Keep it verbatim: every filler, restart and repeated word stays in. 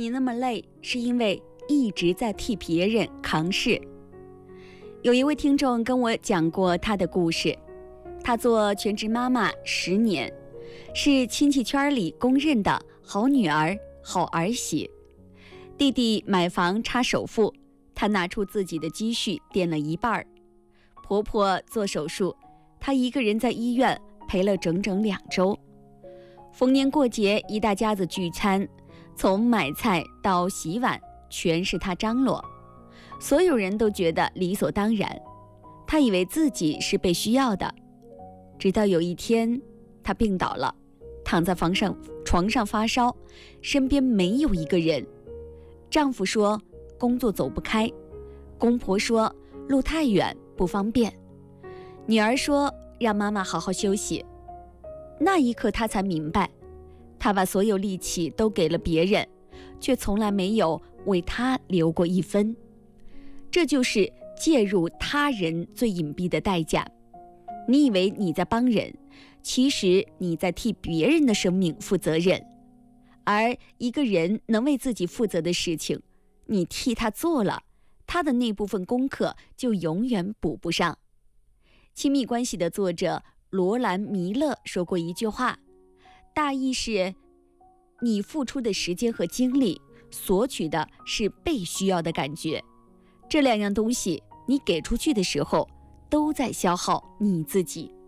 你那么累，是因为一直在替别人扛事。有一位听众跟我讲过他的故事，他做全职妈妈十年，是亲戚圈里公认的好女儿、好儿媳。弟弟买房插首付，他拿出自己的积蓄垫了一半儿。婆婆做手术，他一个人在医院陪了整整两周。逢年过节一大家子聚餐，从买菜到洗碗全是他张罗，所有人都觉得理所当然。他以为自己是被需要的，直到有一天他病倒了，躺在房上床上发烧，身边没有一个人。丈夫说工作走不开，公婆说路太远不方便，女儿说让妈妈好好休息。那一刻他才明白，他把所有力气都给了别人，却从来没有为他留过一分。这就是介入他人最隐蔽的代价。你以为你在帮人，其实你在替别人的生命负责任。而一个人能为自己负责的事情，你替他做了，他的那部分功课就永远补不上。亲密关系的作者罗兰·弥勒说过一句话，大意是：你付出的时间和精力，索取的是被需要的感觉。这两样东西，你给出去的时候，都在消耗你自己。